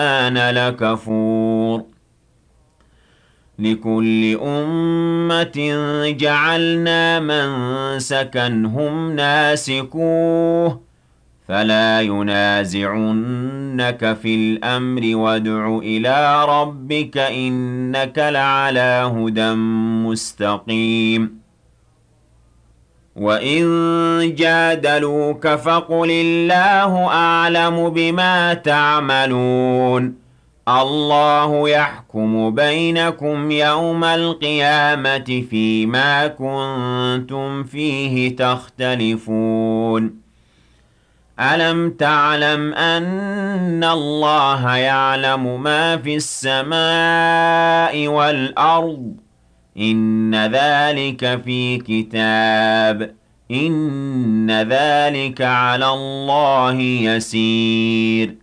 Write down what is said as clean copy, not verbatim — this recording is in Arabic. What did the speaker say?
الإنسان لكفور لكل أمة جعلنا منسكا هم ناسكوه فلا ينازعنك في الأمر وادع إلى ربك إنك لعلى هدى مستقيم وإن جادلوك فقل الله أعلم بما تعملون الله يحكم بينكم يوم القيامة فيما كنتم فيه تختلفون ألم تعلم أن الله يعلم ما في السماء والأرض إن ذلك في كتاب إن ذلك على الله يسير